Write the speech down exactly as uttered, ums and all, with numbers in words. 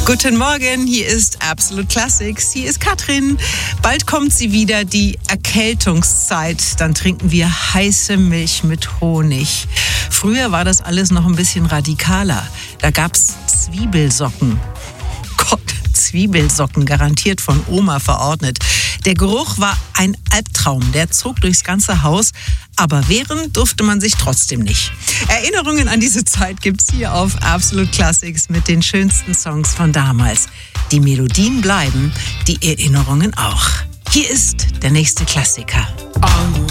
Guten Morgen, hier ist Absolute Classics. Hier ist Katrin. Bald kommt sie wieder, die Erkältungszeit. Dann trinken wir heiße Milch mit Honig. Früher war das alles noch ein bisschen radikaler. Da gab's Zwiebelsocken. Gott, Zwiebelsocken, garantiert von Oma verordnet. Der Geruch war ein Albtraum, der zog durchs ganze Haus, aber wehren durfte man sich trotzdem nicht. Erinnerungen an diese Zeit gibt's hier auf Absolute Classics mit den schönsten Songs von damals. Die Melodien bleiben, die Erinnerungen auch. Hier ist der nächste Klassiker.